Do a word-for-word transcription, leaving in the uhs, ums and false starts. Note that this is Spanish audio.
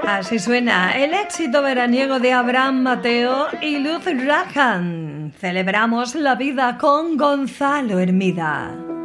Así suena el éxito veraniego de Abraham Mateo y Luz Rajan. Celebramos la vida con Gonzalo Hermida.